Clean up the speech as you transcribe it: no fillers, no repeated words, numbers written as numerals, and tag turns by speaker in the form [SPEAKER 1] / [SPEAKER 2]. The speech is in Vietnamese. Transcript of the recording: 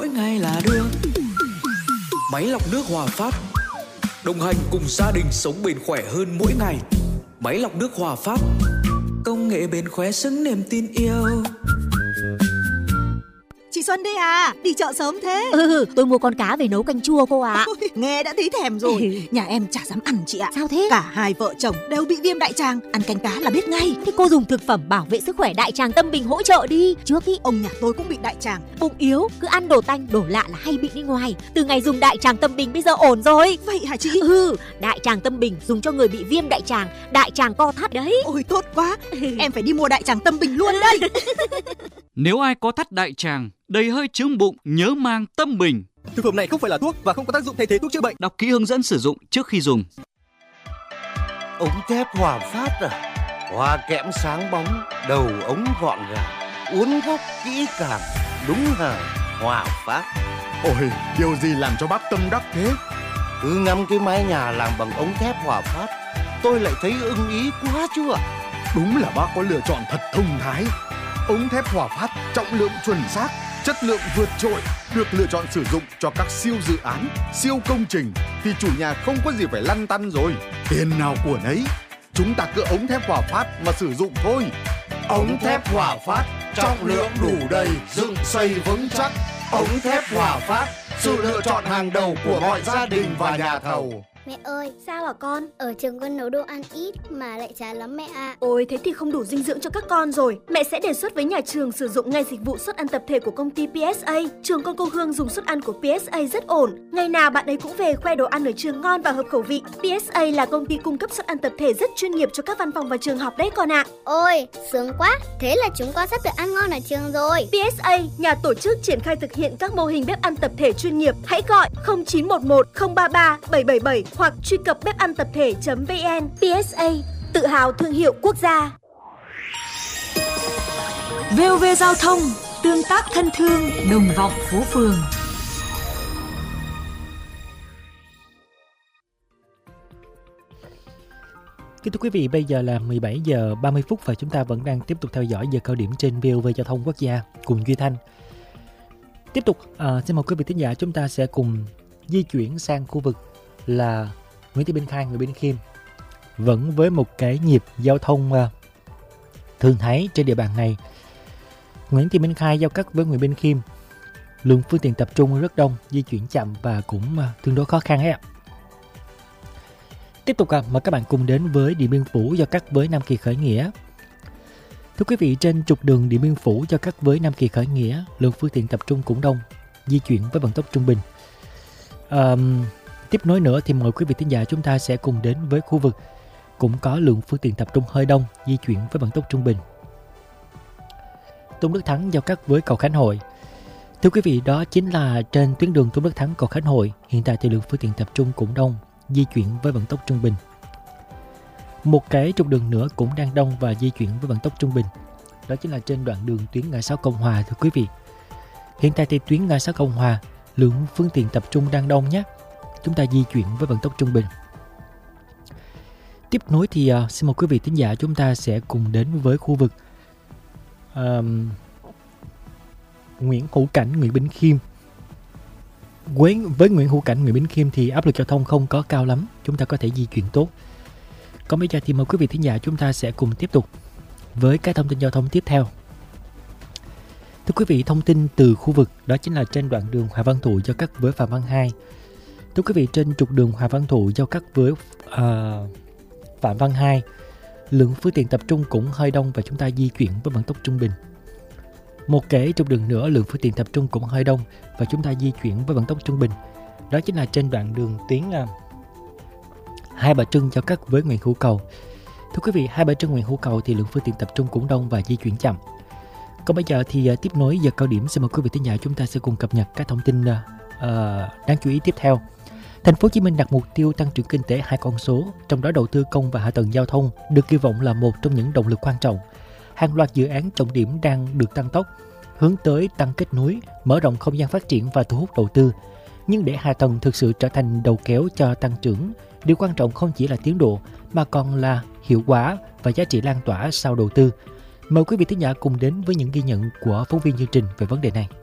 [SPEAKER 1] Mỗi ngày là được. Máy lọc nước Hòa Phát, đồng hành cùng gia đình sống bền khỏe hơn mỗi ngày. Máy lọc nước Hòa Phát, công nghệ bền khỏe xứng niềm tin yêu.
[SPEAKER 2] Chị Xuân đây à, đi chợ sớm thế?
[SPEAKER 3] Tôi mua con cá về nấu canh chua cô ạ.
[SPEAKER 2] Ôi, nghe đã thấy thèm rồi. Nhà em chả dám ăn chị ạ.
[SPEAKER 3] Sao thế?
[SPEAKER 2] Cả hai vợ chồng đều bị viêm đại tràng, ăn canh cá là biết ngay.
[SPEAKER 3] Thế cô dùng thực phẩm bảo vệ sức khỏe đại tràng Tâm Bình hỗ trợ đi. Trước ý
[SPEAKER 2] ông nhà tôi cũng bị đại tràng.
[SPEAKER 3] Bụng yếu, cứ ăn đồ tanh, đồ lạ là hay bị đi ngoài. Từ ngày dùng đại tràng Tâm Bình bây giờ ổn rồi.
[SPEAKER 2] Vậy hả chị?
[SPEAKER 3] Đại tràng Tâm Bình dùng cho người bị viêm đại tràng co thắt đấy.
[SPEAKER 2] Ôi tốt quá, em phải đi mua đại tràng Tâm Bình luôn đây.
[SPEAKER 4] Nếu ai có thắt đại tràng, đầy hơi chướng bụng, nhớ mang Tâm Bình.
[SPEAKER 5] Thực phẩm này không phải là thuốc và không có tác dụng thay thế thuốc chữa bệnh.
[SPEAKER 4] Đọc kỹ hướng dẫn sử dụng trước khi dùng.
[SPEAKER 6] Ống thép Hòa Phát à? Hoa kẽm sáng bóng, đầu ống gọn gàng, uốn góc kỹ càng, đúng hàng Hòa Phát.
[SPEAKER 7] Ôi, điều gì làm cho bác tâm đắc thế?
[SPEAKER 6] Cứ ngắm cái mái nhà làm bằng ống thép Hòa Phát, tôi lại thấy ưng ý quá chứ ạ.
[SPEAKER 7] Đúng là bác có lựa chọn thật thông thái. Ống thép Hòa Phát trọng lượng chuẩn xác, chất lượng vượt trội, được lựa chọn sử dụng cho các siêu dự án, siêu công trình thì chủ nhà không có gì phải lăn tăn rồi. Tiền nào của nấy, chúng ta cứ ống thép Hòa Phát mà sử dụng thôi.
[SPEAKER 6] Ống thép Hòa Phát, trọng lượng đủ đầy, dựng xây vững chắc. Ống thép Hòa Phát, sự lựa chọn hàng đầu của mọi gia đình và nhà thầu.
[SPEAKER 8] Mẹ ơi, sao hả con? Ở trường con nấu đồ ăn ít mà lại chán lắm mẹ ạ.
[SPEAKER 9] Ôi, thế thì không đủ dinh dưỡng cho các con rồi. Mẹ sẽ đề xuất với nhà trường sử dụng ngay dịch vụ suất ăn tập thể của công ty PSA. Trường con cô Hương dùng suất ăn của PSA rất ổn. Ngày nào bạn ấy cũng về khoe đồ ăn ở trường ngon và hợp khẩu vị. PSA là công ty cung cấp suất ăn tập thể rất chuyên nghiệp cho các văn phòng và trường học đấy con ạ.
[SPEAKER 8] Ôi, sướng quá. Thế là chúng con sắp được ăn ngon ở trường rồi.
[SPEAKER 9] PSA, nhà tổ chức triển khai thực hiện các mô hình bếp ăn tập thể chuyên nghiệp. Hãy gọi 0911 033 777 hoặc truy cập bếp ăn tập thể.vn. PSA, tự hào thương hiệu quốc gia.
[SPEAKER 10] VOV Giao thông, tương tác thân thương, đồng vọng phố phường.
[SPEAKER 11] Kính thưa quý vị, bây giờ là 17 giờ 30 phút và chúng ta vẫn đang tiếp tục theo dõi giờ cao điểm trên VOV Giao thông Quốc gia cùng Duy Thanh. Tiếp tục, xin mời quý vị thính giả chúng ta sẽ cùng di chuyển sang khu vực là Nguyễn Thị Minh Khai, Nguyễn Bỉnh Khiêm, vẫn với một cái nhịp giao thông thường thấy trên địa bàn này. Nguyễn Thị Minh Khai giao cắt với Nguyễn Bỉnh Khiêm, lượng phương tiện tập trung rất đông, di chuyển chậm và cũng tương đối khó khăn ấy ạ. Tiếp tục mời các bạn cùng đến với Điện Biên Phủ giao cắt với Nam Kỳ Khởi Nghĩa. Thưa quý vị, trên trục đường Điện Biên Phủ giao cắt với Nam Kỳ Khởi Nghĩa, lượng phương tiện tập trung cũng đông, di chuyển với vận tốc trung bình. Tiếp nối nữa thì mời quý vị thính giả chúng ta sẽ cùng đến với khu vực cũng có lượng phương tiện tập trung hơi đông, di chuyển với vận tốc trung bình. Tôn Đức Thắng giao cắt với cầu Khánh Hội. Thưa quý vị, đó chính là trên tuyến đường Tôn Đức Thắng cầu Khánh Hội, hiện tại thì lượng phương tiện tập trung cũng đông, di chuyển với vận tốc trung bình. Một cái trục đường nữa cũng đang đông và di chuyển với vận tốc trung bình. Đó chính là trên đoạn đường tuyến ngã sáu Cộng Hòa. Thưa quý vị, hiện tại thì tuyến ngã sáu Cộng Hòa, lượng phương tiện tập trung đang đông nhé. Chúng ta di chuyển với vận tốc trung bình. Tiếp nối thì xin mời quý vị thính giả chúng ta sẽ cùng đến với khu vực Nguyễn Hữu Cảnh, Nguyễn Bỉnh Khiêm. Với Nguyễn Hữu Cảnh, Nguyễn Bỉnh Khiêm thì áp lực giao thông không có cao lắm, chúng ta có thể di chuyển tốt. Còn bây giờ thì mời quý vị thính giả chúng ta sẽ cùng tiếp tục với các thông tin giao thông tiếp theo. Thưa quý vị, thông tin từ khu vực đó chính là trên đoạn đường Hòa Văn Thụ giao cắt với Phạm Văn Hai. Thưa quý vị, trên trục đường Hòa Văn Thụ giao cắt với Phạm Văn Hai, lượng phương tiện tập trung cũng hơi đông và chúng ta di chuyển với vận tốc trung bình. Một cái trục đường nữa, lượng phương tiện tập trung cũng hơi đông và chúng ta di chuyển với vận tốc trung bình. Đó chính là trên đoạn đường tuyến Hai Bà Trưng giao cắt với Nguyễn Hữu Cầu. Thưa quý vị, Hai Bà Trưng Nguyễn Hữu Cầu thì lượng phương tiện tập trung cũng đông và di chuyển chậm. Còn bây giờ thì tiếp nối giờ cao điểm, xin mời quý vị thính giả chúng ta sẽ cùng cập nhật các thông tin đáng chú ý tiếp theo. Thành phố Hồ Chí Minh đặt mục tiêu tăng trưởng kinh tế 2 con số, trong đó đầu tư công và hạ tầng giao thông được kỳ vọng là một trong những động lực quan trọng. Hàng loạt dự án trọng điểm đang được tăng tốc, hướng tới tăng kết nối, mở rộng không gian phát triển và thu hút đầu tư. Nhưng để hạ tầng thực sự trở thành đầu kéo cho tăng trưởng, điều quan trọng không chỉ là tiến độ mà còn là hiệu quả và giá trị lan tỏa sau đầu tư. Mời quý vị thính giả cùng đến với những ghi nhận của phóng viên chương trình về vấn đề này.